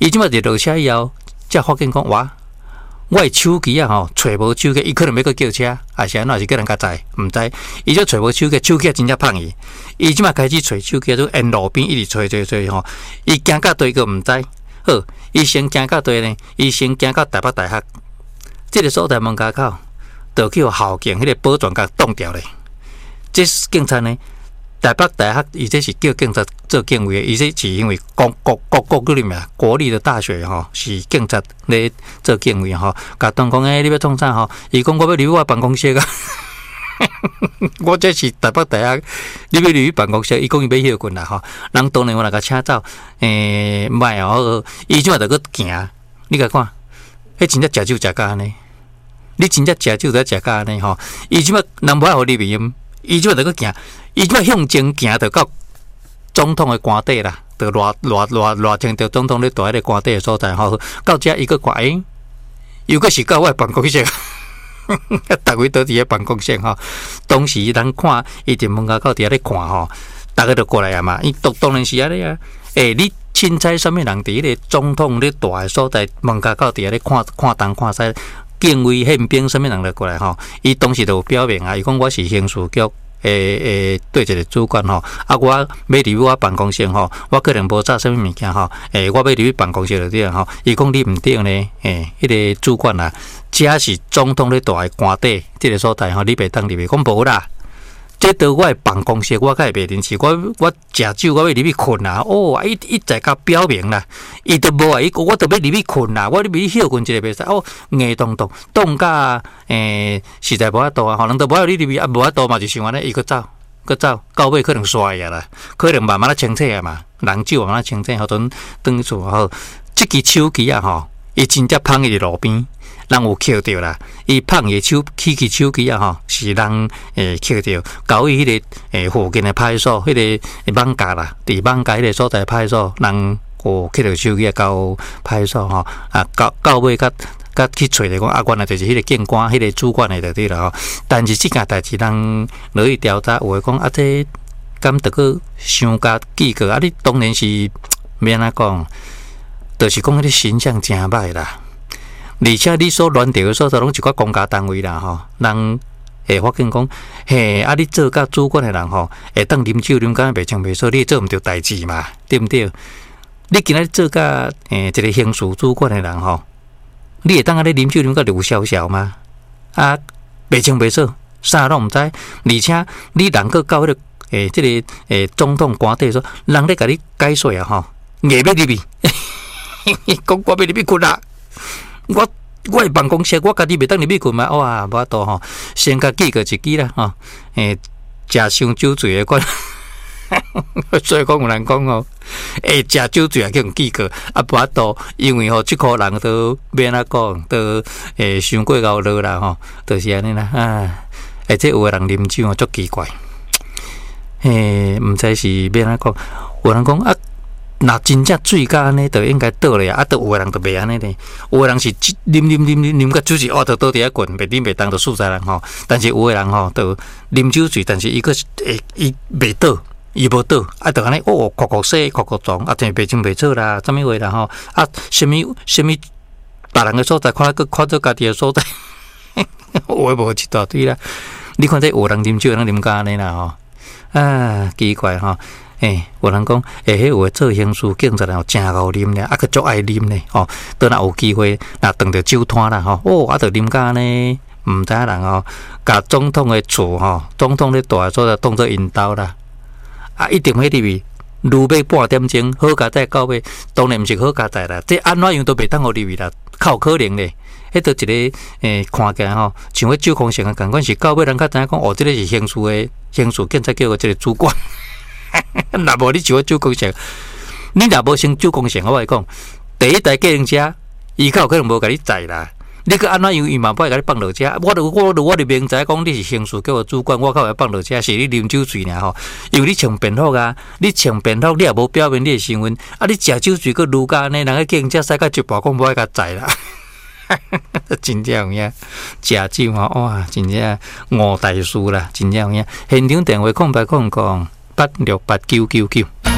伊即摆就落车以后，才发现讲哇，我的手机啊吼，找无手机，伊可能要去叫车，还是安怎是叫人家载，毋知。伊就找无手机，手机真正胖伊。伊即摆开始找手机，就沿路边一直找吼。伊行到对个毋知，好，伊先行到对呢，伊先行到台北大学，这个所在门口口，就去校警迄个保全甲挡掉咧。这警察呢？台北大学，伊这是叫警察做警卫，伊这是因为国里面国立的大学吼，是警察咧做警卫吼。甲当讲你要创啥吼？伊讲我要留我办公室啊。我这是台北大学，你要留办公室，伊讲伊要休困啦吼。人当然我来甲请走，唔系哦，伊即马就去行，你甲看，迄真正食酒食甲呢？你真正食酒在食甲呢吼？伊即马人无爱互你面。伊即摆就去行，伊即摆向前行，就到总统的官邸啦，就偌清着总统咧住迄个官邸的所在吼。到遮伊个看，又个是到我的办公室，逐位倒伫咧办公室吼。当时人看伊伫门口口伫遐咧看吼，逐个就过来啊嘛。伊当然是安尼啊。你凊彩啥物人伫迄个总统咧住的所在门口口伫遐咧看东看西。警卫宪兵什么人来过来吼？伊当时就有表明啊，伊讲我是刑事局对一个主管吼，啊我要入我办公室吼，我可能无炸什么物件吼，我要入办公室就对吼。伊讲你毋对呢，迄个主管啊，这是总统咧住的官邸，这个所在吼，你袂当入去，讲无啦。这到我的办公室，我才会袂认识。我食酒，我要入去困啦。哦，一再甲表明啦，伊都无啊，我都要入去困啦。我入去休困一下袂使。哦，硬冻甲实在无法度啊。可能都无你入去啊，无法度嘛，就想安尼，伊去走，到尾可能衰啊啦，可能慢慢清醒啊嘛，人酒慢慢清醒，后阵转厝吼，这支手机啊吼，伊真正放伫路边。人有捡到啦，伊放伊手手机啊吼，是人捡到，交伊迄个附近的派出所，迄个网架啦，伫网架迄个所在派出所，人有捡到手机啊，交派出所吼，啊到尾甲去找着讲啊，原来就是迄个警官，迄个主管的就对啦吼。但是即件代志人落去调查，有诶讲啊，这敢得个伤加记过啊？你当然是免安讲，就是讲迄个形象真歹啦。而且你所乱调的所在，拢一寡公家单位啦吼，人会发现讲，啊你做甲主管的人吼，会当啉酒啉甲袂清袂楚，你做毋着代志嘛，对毋对？你今仔做甲一个刑事主管的人吼，你会当安尼啉酒啉甲流潇潇吗？啊，袂清袂楚，啥拢毋知，而且你人个到迄个即个总统官邸说，人咧甲你解说啊吼，硬要入去，讲我要入去困啦。我的办公室，我家己袂当入去困嘛，哇，无法度吼，先甲记过一支啦吼，食伤酒醉的款，所以讲有人讲吼，食酒醉也叫人记过，啊，无法度，因为吼，即颗人都免哪讲，都伤过头落啦吼，就是安尼啦，啊，这有的人啉酒足奇怪，毋知是免哪讲，有人讲啊。那真正醉甲安尼，就应该倒咧啊！都有诶人就袂安尼咧，有诶人是啉甲酒醉，就倒伫遐滚，袂啉袂当就死在人吼。但是有诶人吼，就啉酒醉，但是伊个伊袂倒，伊无倒，啊，就安尼哦，哭洗，哭撞，啊，真袂清袂楚啦，啥物话啦吼？啊，什么别人诶所在，看做家己诶所在，有诶无一大堆啦。你看这有人啉酒，有人啉甲安尼啦吼，啊，奇怪吼。有人讲，迄有诶做刑事警察人真好啉咧，啊，佮足爱啉咧，吼，倒若有机会，若当着酒摊啦，吼，哦，啊，着啉甲呢，毋知人吼，甲总统诶厝吼，总统咧住诶所在当做因兜啦，啊，一定迄入去，愈尾半点钟，好佳哉到尾，当然毋是好佳哉啦，这安怎样都袂当互入去啦，较有可能咧，迄着一个看起来吼，像迄酒空城啊，共款是到尾人较知影讲，哦，这个是刑事警察局诶即个主管。若无你就酒工程，你若无升酒工程，我来讲，第一台计程车，伊较有可能无甲你载啦。你去安怎样，伊嘛不会甲你放落车。我就明知讲你是刑事局的主管，我较会放落车，是你啉酒醉尔吼。因为你穿便服啊，你穿便服，你也无表明你的身份，啊，你食酒醉，佮愈加安尼，人个计程车驶到一半，讲无爱甲载啦。真正有影，食酒吼，哇，真正误大事啦，真正有影。现场电话0800868999。